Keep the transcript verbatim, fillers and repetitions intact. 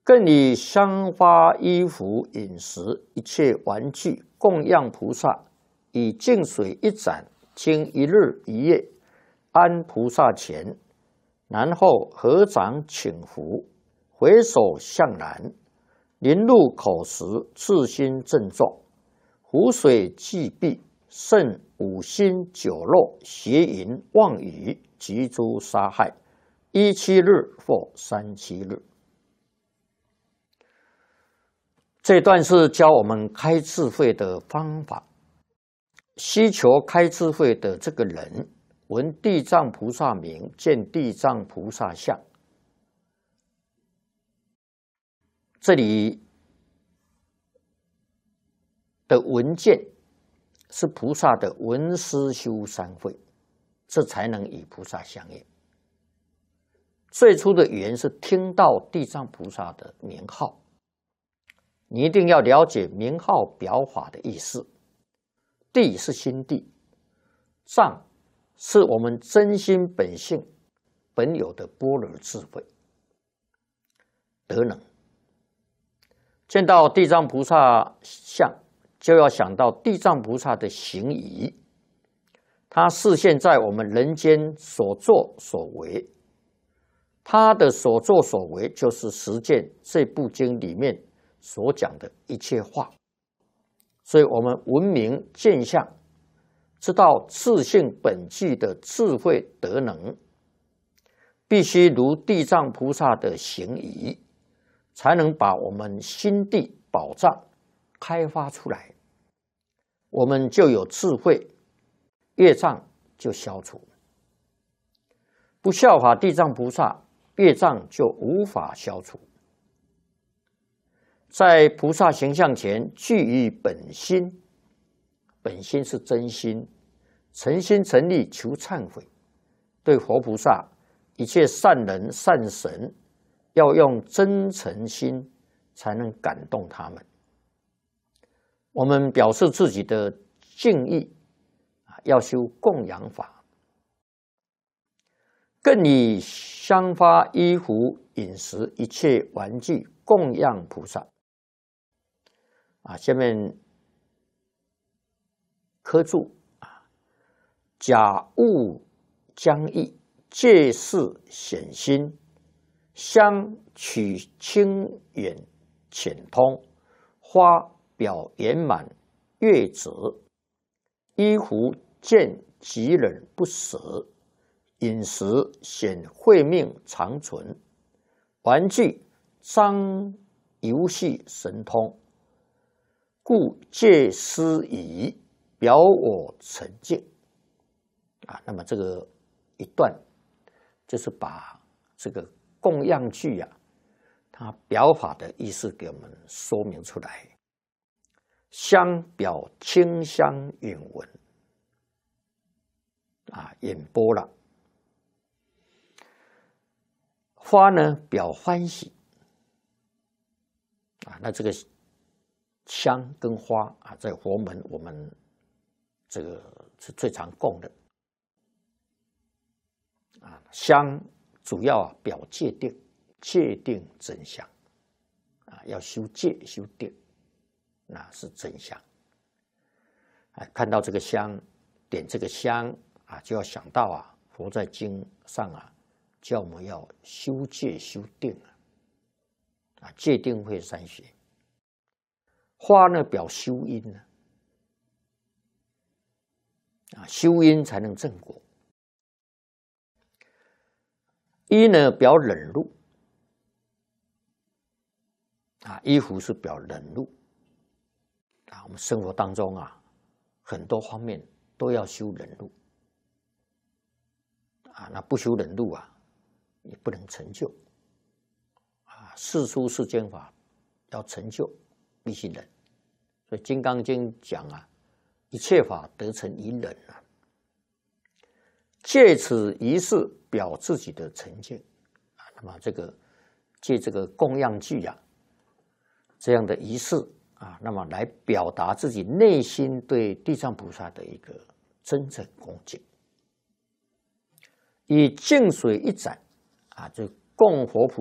更以香花衣服饮食一切玩具供养菩萨，以净水一盏，经一日一夜，安菩萨前，然后合掌请福，回首向南，临入口时，自心郑重，湖水既毕，甚五辛酒肉邪淫妄语及诸杀害，一七日或三七日。这段是教我们开智慧的方法。希求开智慧的这个人，闻地藏菩萨名，见地藏菩萨相。这里的闻见是菩萨的闻思修三会，这才能与菩萨相应。最初的语言是听到地藏菩萨的名号，你一定要了解名号表法的意思。地是心地，藏是我们真心本性本有的般若智慧德能。见到地藏菩萨像，就要想到地藏菩萨的行仪，他示现在我们人间所作所为，他的所作所为就是实践这部经里面所讲的一切话。所以我们闻名见相，知道自性本具的智慧德能，必须如地藏菩萨的行仪，才能把我们心地宝藏开发出来，我们就有智慧，业障就消除。不效法地藏菩萨，业障就无法消除。在菩萨形象前，具于本心，本心是真心，诚心诚意求忏悔。对佛菩萨，一切善人善神，要用真诚心才能感动他们。我们表示自己的敬意，要修供养法，更以香花衣服饮食一切玩具供养菩萨。啊，下面科注啊，假物将意，借势显心，香取清远浅通，花表圆满悦泽，衣服见极忍不舍，饮食显慧命长存，玩具张游戏神通，故借施以表我成净啊。那么这个一段就是把这个供养句啊，它表法的意思给我们说明出来。香表清香允闻啊，演播了。花呢表欢喜啊，那这个香跟花啊，在佛门我们这个是最常供的啊。香主要啊表戒定，戒定真香啊，要修戒修定，那是真香。啊，看到这个香，点这个香啊，就要想到啊，佛在经上啊，叫我们要修戒修定啊，啊，戒定慧三学。花呢表修因呢，啊，修因才能正果。衣呢表忍辱，啊，衣服是表忍辱，啊，我们生活当中啊，很多方面都要修忍辱，啊，那不修忍辱啊，也不能成就，啊，世出世间法要成就，必须忍。所以《金刚经》讲啊，一切法得成以忍啊。借此仪式表自己的成见啊。那么这个借这个供养具啊，这样的仪式啊，那么来表达自己内心对地藏菩萨的一个真正恭敬。以净水一盏啊，就供佛菩